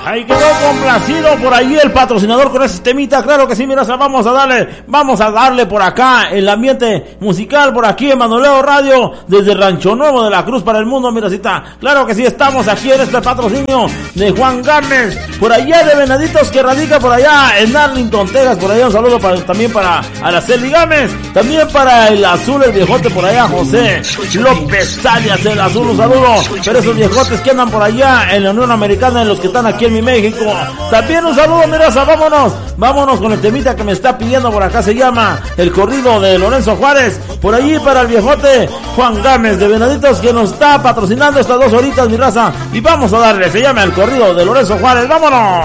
Ahí quedó complacido por ahí el patrocinador con ese temita, claro que sí, mira, vamos a darle por acá el ambiente musical por aquí en Manoleo Radio, desde Rancho Nuevo de la Cruz para el mundo, miracita, claro que sí, estamos aquí en este patrocinio de Juan Gámez, por allá de Venaditos, que radica por allá en Arlington, Texas, por allá un saludo también para Araceli Gámez, también para el azul, el viejote por allá, José López Arias, el azul, un saludo, pero esos viejotes que andan por allá en la Unión Americana, en los que están aquí en mi México, también un saludo, miraza, vámonos con el temita que me está pidiendo por acá, se llama El Corrido de Lorenzo Juárez, por allí para el viejote Juan Gámez de Venaditos, que nos está patrocinando estas 2 horitas, mi raza, y vamos a darle, se llama El Corrido de Lorenzo Juárez, vámonos.